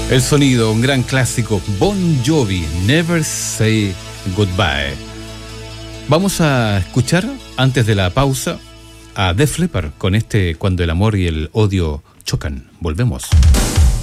El sonido, un gran clásico, Bon Jovi, Never Say Goodbye. Vamos a escuchar, antes de la pausa, a Def Leppard con este Cuando el amor y el odio chocan. Volvemos.